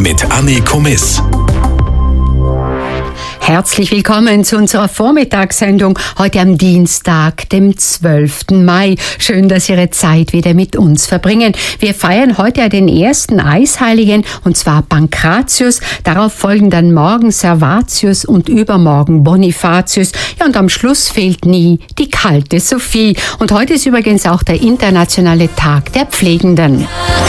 mit Anne Komiss. Herzlich willkommen zu unserer Vormittagssendung heute am Dienstag, dem 12. Mai. Schön, dass Sie Ihre Zeit wieder mit uns verbringen. Wir feiern heute den ersten Eisheiligen, und zwar Pankratius. Darauf folgen dann morgen Servatius und übermorgen Bonifatius. Ja, und am Schluss fehlt nie die kalte Sophie. Und heute ist übrigens auch der internationale Tag der Pflegenden.